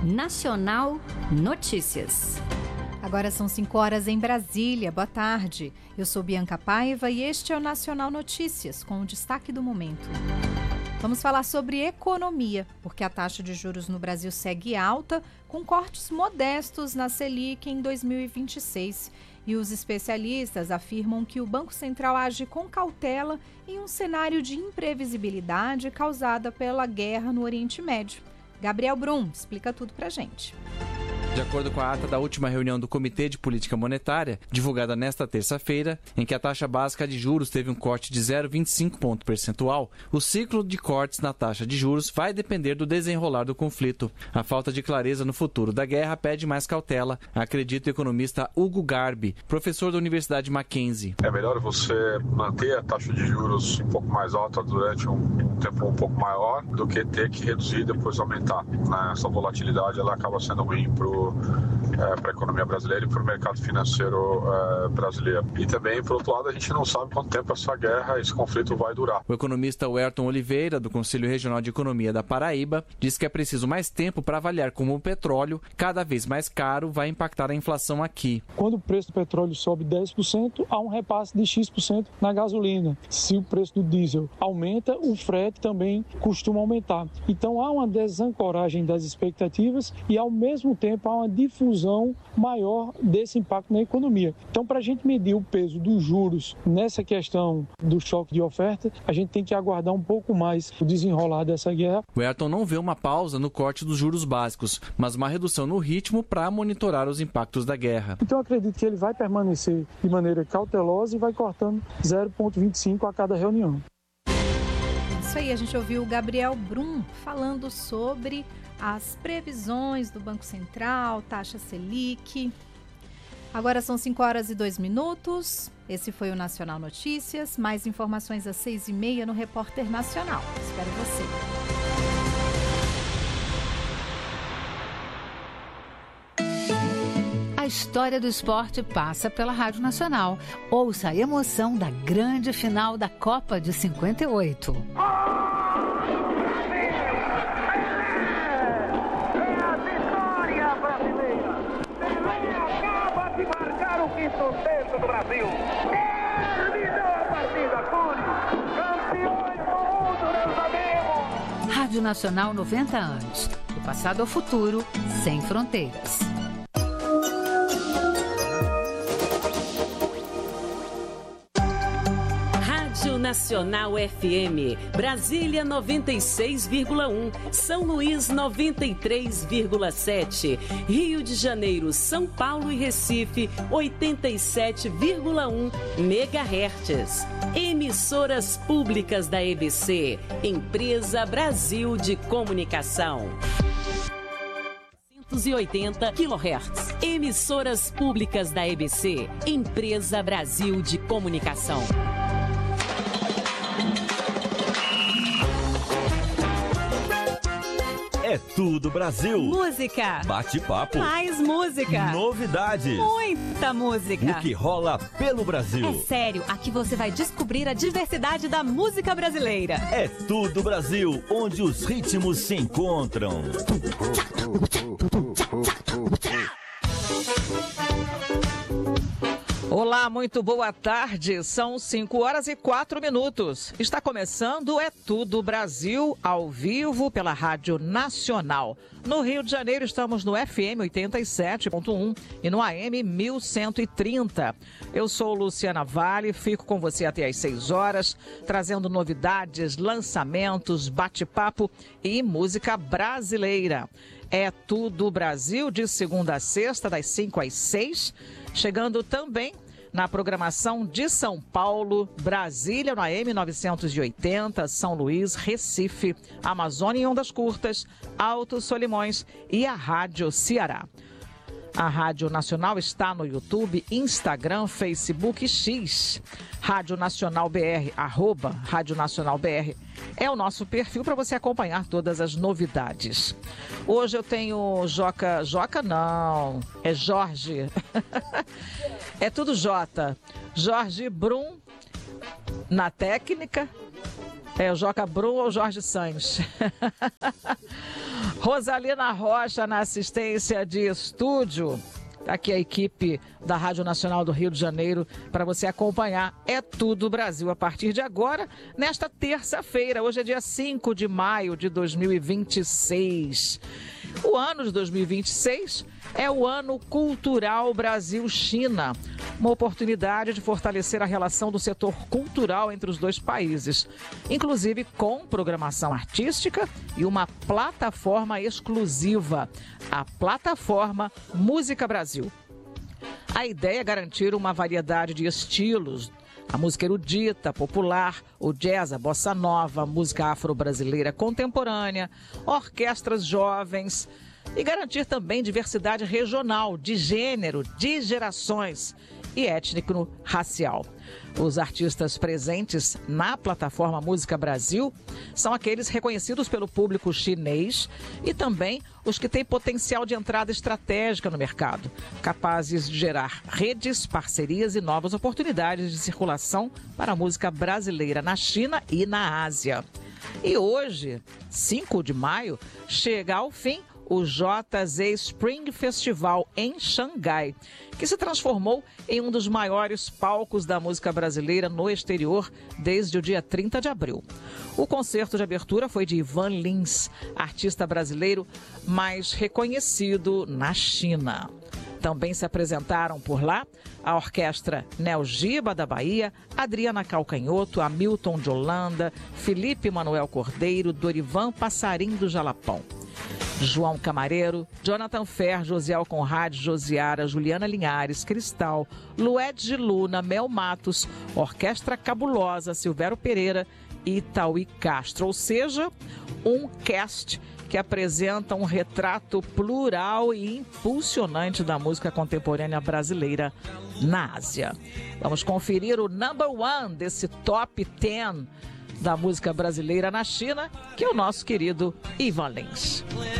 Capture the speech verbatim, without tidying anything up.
Nacional Notícias. Agora são cinco horas em Brasília. Boa tarde. Eu sou Bianca Paiva e este é o Nacional Notícias, com o destaque do momento. Vamos falar sobre economia, porque a taxa de juros no Brasil segue alta, com cortes modestos na Selic em dois mil e vinte e seis. E os especialistas afirmam que o Banco Central age com cautela em um cenário de imprevisibilidade causada pela guerra no Oriente Médio. Gabriel Brum explica tudo pra gente. De acordo com a ata da última reunião do Comitê de Política Monetária, divulgada nesta terça-feira, em que a taxa básica de juros teve um corte de zero vírgula vinte e cinco ponto percentual, o ciclo de cortes na taxa de juros vai depender do desenrolar do conflito. A falta de clareza no futuro da guerra pede mais cautela, acredita o economista Hugo Garbi, professor da Universidade Mackenzie. É melhor você manter a taxa de juros um pouco mais alta durante um, um tempo um pouco maior do que ter que reduzir e depois aumentar. Essa volatilidade ela acaba sendo ruim para o É, para a economia brasileira e para o mercado financeiro é, brasileiro. E também, por outro lado, a gente não sabe quanto tempo essa guerra, esse conflito vai durar. O economista Werton Oliveira, do Conselho Regional de Economia da Paraíba, diz que é preciso mais tempo para avaliar como o petróleo, cada vez mais caro, vai impactar a inflação aqui. Quando o preço do petróleo sobe dez por cento, há um repasse de X por cento na gasolina. Se o preço do diesel aumenta, o frete também costuma aumentar. Então há uma desancoragem das expectativas e, ao mesmo tempo, há uma difusão maior desse impacto na economia. Então, para a gente medir o peso dos juros nessa questão do choque de oferta, a gente tem que aguardar um pouco mais o desenrolar dessa guerra. O Ayrton não vê uma pausa no corte dos juros básicos, mas uma redução no ritmo para monitorar os impactos da guerra. Então, eu acredito que ele vai permanecer de maneira cautelosa e vai cortando zero vírgula vinte e cinco a cada reunião. Isso aí, a gente ouviu o Gabriel Brum falando sobre as previsões do Banco Central, taxa Selic. Agora são cinco horas e dois minutos. Esse foi o Nacional Notícias. Mais informações às seis e meia no Repórter Nacional. Espero você. A história do esporte passa pela Rádio Nacional. Ouça a emoção da grande final da Copa de cinquenta e oito. Sucesso do Brasil. Terminou a partida, Túlio. Campeões do mundo, meus amigos. Rádio Nacional, noventa anos. Do passado ao futuro, sem fronteiras. Rádio Nacional F M, Brasília noventa e seis vírgula um, São Luís noventa e três vírgula sete, Rio de Janeiro, São Paulo e Recife oitenta e sete vírgula um megahertz. Emissoras públicas da E B C, Empresa Brasil de Comunicação. duzentos e oitenta quilohertz. Emissoras públicas da E B C, Empresa Brasil de Comunicação. É tudo Brasil. Música. Bate-papo. Mais música. Novidades. Muita música. O que rola pelo Brasil. É sério, aqui você vai descobrir a diversidade da música brasileira. É tudo Brasil, onde os ritmos se encontram. Olá, muito boa tarde. São cinco horas e quatro minutos. Está começando É Tudo Brasil, ao vivo pela Rádio Nacional. No Rio de Janeiro estamos no F M oitenta e sete ponto um e no A M mil cento e trinta. Eu sou Luciana Vale, fico com você até às seis horas, trazendo novidades, lançamentos, bate-papo e música brasileira. É Tudo Brasil, de segunda a sexta, das cinco às seis, chegando também na programação de São Paulo, Brasília, no A M novecentos e oitenta, São Luís, Recife, Amazônia em Ondas Curtas, Alto Solimões e a Rádio Ceará. A Rádio Nacional está no YouTube, Instagram, Facebook X. Rádio Nacional B R, arroba Rádio Nacional B R, é o nosso perfil para você acompanhar todas as novidades. Hoje eu tenho Joca... Joca não, é Jorge. É tudo Jota. Jorge Brum na técnica. É o Joca Brum ou Jorge Sainz. Rosalina Rocha na assistência de estúdio. Aqui a equipe da Rádio Nacional do Rio de Janeiro para você acompanhar É Tudo Brasil a partir de agora, nesta terça-feira. Hoje é dia cinco de maio de dois mil e vinte e seis. O ano de dois mil e vinte e seis é o Ano Cultural Brasil-China, uma oportunidade de fortalecer a relação do setor cultural entre os dois países, inclusive com programação artística e uma plataforma exclusiva, a plataforma Música Brasil. A ideia é garantir uma variedade de estilos, a música erudita, popular, o jazz, a bossa nova, a música afro-brasileira contemporânea, orquestras jovens e garantir também diversidade regional, de gênero, de gerações e étnico-racial. Os artistas presentes na plataforma Música Brasil são aqueles reconhecidos pelo público chinês e também os que têm potencial de entrada estratégica no mercado, capazes de gerar redes, parcerias e novas oportunidades de circulação para a música brasileira na China e na Ásia. E hoje, cinco de maio, chega ao fim o J Z Spring Festival em Xangai, que se transformou em um dos maiores palcos da música brasileira no exterior desde o dia trinta de abril. O concerto de abertura foi de Ivan Lins, artista brasileiro mais reconhecido na China. Também se apresentaram por lá a orquestra Nel Giba da Bahia, Adriana Calcanhoto, Hamilton de Holanda, Felipe Manuel Cordeiro, Dorivan Passarim do Jalapão, João Camareiro, Jonathan Fer, Josiel Conrad, Josiara, Juliana Linhares, Cristal, Lued de Luna, Mel Matos, Orquestra Cabulosa, Silvério Pereira e Tauí Castro. Ou seja, um cast que apresenta um retrato plural e impulsionante da música contemporânea brasileira na Ásia. Vamos conferir o number one desse top ten da música brasileira na China, que é o nosso querido Ivan Lins.